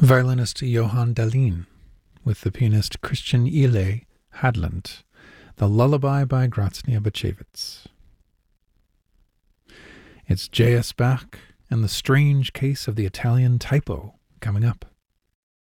Violinist Johann Dahlin with the pianist Christian Ile Hadland, The Lullaby by Graznia Bachevitz. It's J.S. Bach and the Strange Case of the Italian Typo coming up.